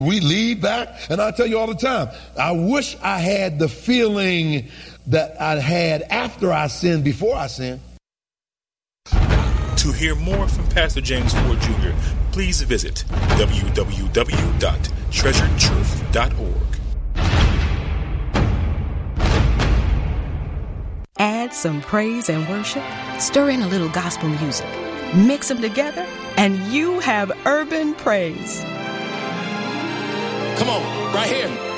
We lead back, and I tell you all the time, I wish I had the feeling that I had after I sinned before I sinned. To hear more from Pastor James Ford Jr., please visit www.treasuredtruth.org. Add some praise and worship, stir in a little gospel music, mix them together, and you have urban praise. Come on, right here.